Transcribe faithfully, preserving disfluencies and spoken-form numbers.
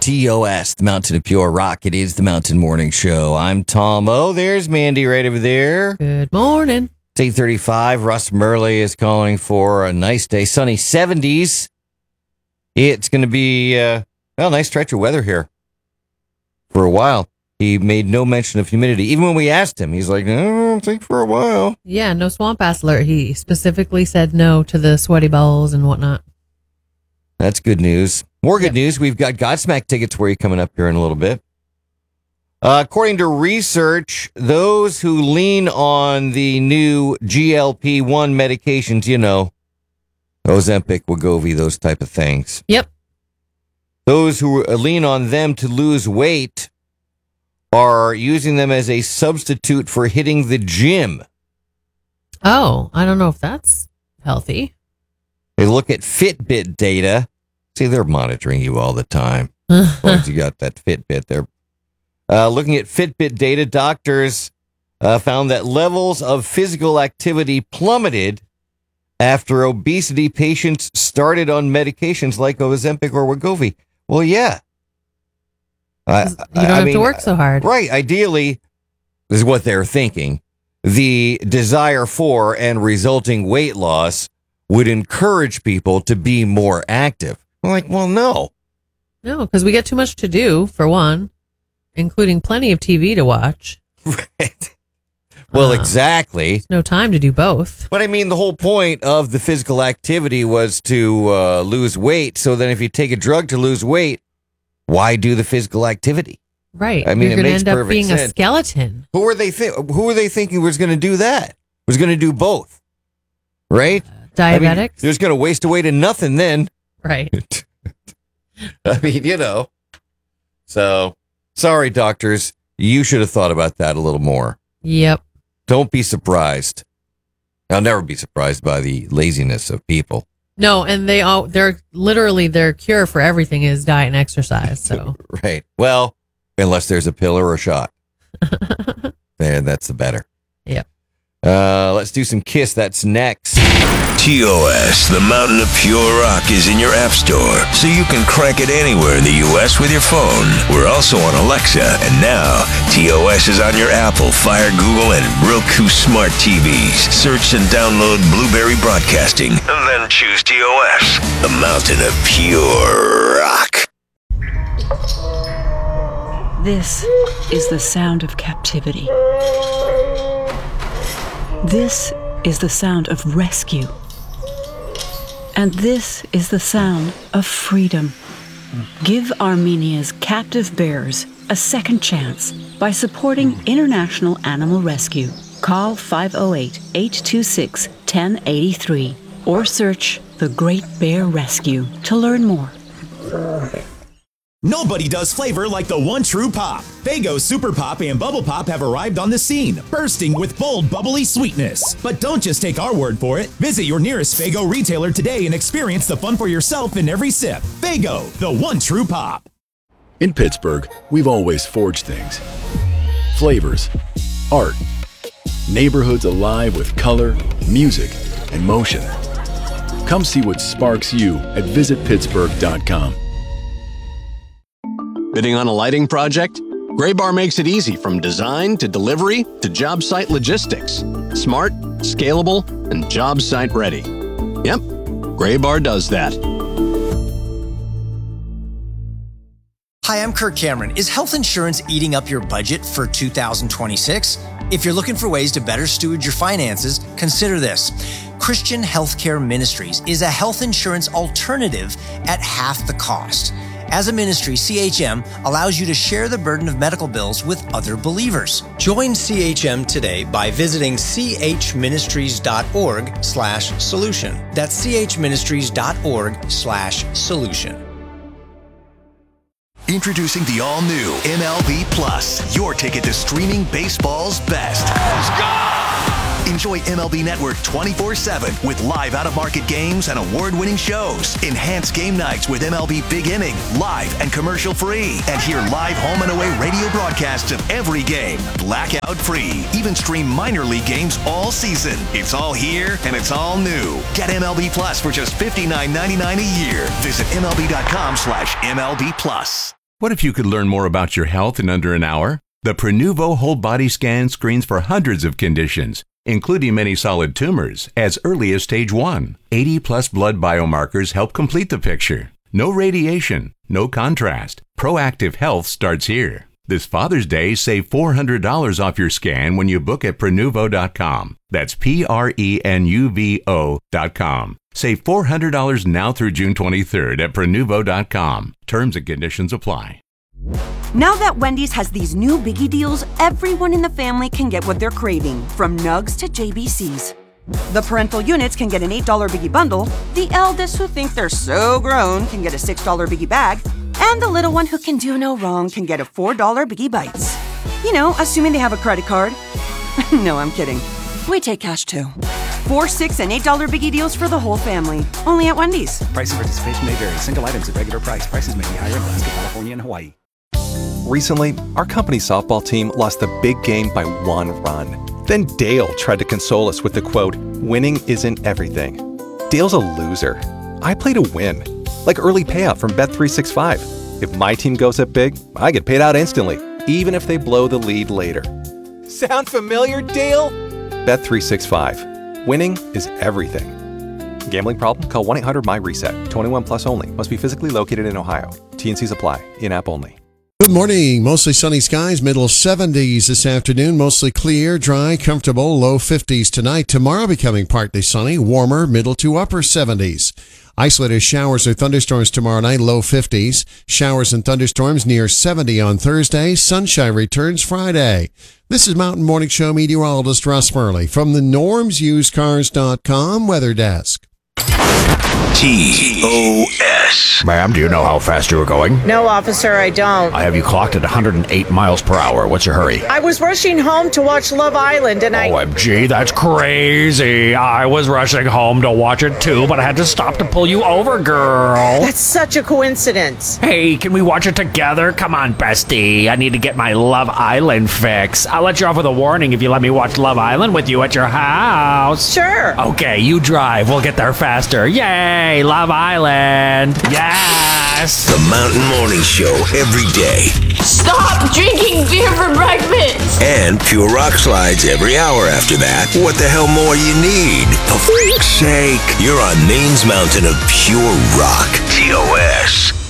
T O S, the Mountain of Pure Rock. It is the Mountain Morning Show. I'm Tom O. There's Mandy right over there. Good morning. It's eight thirty-five. Russ Murley is calling for a nice day. Sunny seventies. It's going to be, uh, well, a nice stretch of weather here for a while. He made no mention of humidity. Even when we asked him, he's like, no, I think for a while. Yeah, no swamp ass alert. He specifically said no to the sweaty balls and whatnot. That's good news. More good Yep. news. We've got Godsmack tickets for you coming up here in a little bit. Uh, according to research, those who lean on the new G L P one medications, you know, Ozempic, Wegovy, those type of things. Yep. Those who lean on them to lose weight are using them as a substitute for hitting the gym. Oh, I don't know if that's healthy. They look at Fitbit data. See, they're monitoring you all the time. As long as you got that Fitbit there. Uh, looking at Fitbit data, doctors uh, found that levels of physical activity plummeted after obesity patients started on medications like Ozempic or Wegovy. Well, yeah. I, You don't I have mean, to work so hard. Right. Ideally, this is what they're thinking. The desire for and resulting weight loss would encourage people to be more active. I'm like, well, no. No, because we get too much to do, for one, including plenty of T V to watch. Right. Well, Uh, exactly. There's no time to do both. But I mean, the whole point of the physical activity was to uh, lose weight. So then if you take a drug to lose weight, why do the physical activity? Right. I mean, You're it going to makes end up perfect being a sense. skeleton. Who were they think? Who were they thinking was going to do that? Was going to do both, right? I mean, Diabetics. they're just going to waste away to nothing then. Right. I mean, you know. So, sorry, doctors. You should have thought about that a little more. Yep. Don't be surprised. I'll never be surprised by the laziness of people. No, and they all, they're literally, their cure for everything is diet and exercise. So, Right. Well, unless there's a pill or a shot. And that's the better. Yep. Uh, let's do some Kiss. That's next. T O S, the Mountain of Pure Rock, is in your app store, so you can crank it anywhere in the U S with your phone. We're also on Alexa, and now T O S is on your Apple, Fire, Google, and Roku smart T Vs. Search and download Blueberry Broadcasting, and then choose T O S, the Mountain of Pure Rock. This is the sound of captivity. This is the sound of rescue. And this is the sound of freedom. Give Armenia's captive bears a second chance by supporting International Animal Rescue. Call five oh eight, eight two six, one oh eight three or search The Great Bear Rescue to learn more. Nobody does flavor like the one true pop. Faygo Super Pop and Bubble Pop have arrived on the scene, bursting with bold, bubbly sweetness. But don't just take our word for it. Visit your nearest Faygo retailer today and experience the fun for yourself in every sip. Faygo, the one true pop. In Pittsburgh, we've always forged things. Flavors, art, neighborhoods alive with color, music, and motion. Come see what sparks you at visit pittsburgh dot com. Bidding on a lighting project? Graybar makes it easy from design to delivery to job site logistics. Smart, scalable, and job site ready. Yep, Graybar does that. Hi, I'm Kirk Cameron. Is health insurance eating up your budget for two thousand twenty-six? If you're looking for ways to better steward your finances, consider this. Christian Healthcare Ministries is a health insurance alternative at half the cost. As a ministry, C H M allows you to share the burden of medical bills with other believers. Join C H M today by visiting chministries.org slash solution. That's chministries.org slash solution. Introducing the all-new M L B Plus, your ticket to streaming baseball's best. Let's go! Enjoy M L B Network twenty-four seven with live out-of-market games and award-winning shows. Enhance game nights with M L B Big Inning, live and commercial-free. And hear live home and away radio broadcasts of every game, blackout-free. Even stream minor league games all season. It's all here and it's all new. Get M L B Plus for just fifty-nine ninety-nine a year. Visit M L B dot com slash M L B Plus. What if you could learn more about your health in under an hour? The Prenuvo Whole Body Scan screens for hundreds of conditions, including many solid tumors, as early as stage one. eighty plus blood biomarkers help complete the picture. No radiation, no contrast. Proactive health starts here. This Father's Day, save four hundred dollars off your scan when you book at Prenuvo dot com. That's P R E N U V O dot com. Save four hundred dollars now through June twenty-third at Prenuvo dot com. Terms and conditions apply. Now that Wendy's has these new biggie deals, everyone in the family can get what they're craving, from nugs to J B Cs. The parental units can get an eight dollar biggie bundle, the eldest who think they're so grown can get a six dollar biggie bag, and the little one who can do no wrong can get a four dollar biggie bites. You know, assuming they have a credit card. No, I'm kidding. We take cash too. Four, six, and eight dollar biggie deals for the whole family. Only at Wendy's. Price and participation may vary. Single items at regular price. Prices may be higher in Alaska, California, and Hawaii. Recently, our company softball team lost the big game by one run. Then Dale tried to console us with the quote, "Winning isn't everything." Dale's a loser. I play to win. Like early payout from Bet three sixty-five. If my team goes up big, I get paid out instantly, even if they blow the lead later. Sound familiar, Dale? Bet three sixty-five. Winning is everything. Gambling problem? Call one eight hundred M Y reset. twenty-one plus only. Must be physically located in Ohio. T N Cs apply. In-app only. Good morning. Mostly sunny skies, middle seventies this afternoon. Mostly clear, dry, comfortable, low fifties tonight. Tomorrow becoming partly sunny, warmer, middle to upper seventies. Isolated showers or thunderstorms tomorrow night, low fifties. Showers and thunderstorms near seventy on Thursday. Sunshine returns Friday. This is Mountain Morning Show meteorologist Russ Murley from the norms used cars dot com weather desk. T O S. Ma'am, do you know how fast you were going? No, officer, I don't. I have you clocked at one hundred eight miles per hour. What's your hurry? I was rushing home to watch Love Island and I... O M G, that's crazy. I was rushing home to watch it too, but I had to stop to pull you over, girl. That's such a coincidence. Hey, can we watch it together? Come on, bestie. I need to get my Love Island fix. I'll let you off with a warning if you let me watch Love Island with you at your house. Sure. Okay, you drive. We'll get there faster. Yay, Love Island. Yes. The Mountain Morning Show every day. Stop drinking beer for breakfast. And Pure Rock slides every hour after that. What the hell more you need? For freak's sake. You're on Maine's mountain of pure rock. T O S.